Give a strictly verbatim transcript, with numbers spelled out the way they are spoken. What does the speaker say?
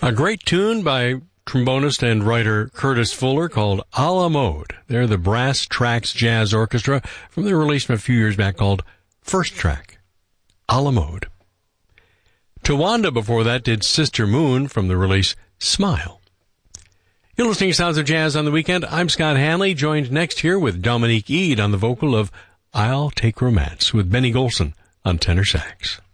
A great tune by trombonist and writer Curtis Fuller called A La Mode. They're the Brass Tracks Jazz Orchestra from their release from a few years back called First Track. A La Mode. Tawanda before that did Sister Moon from the release Smile. You're listening to Sounds of Jazz on the Weekend. I'm Scott Hanley, joined next here with Dominique Eade on the vocal of I'll Take Romance with Benny Golson on tenor sax.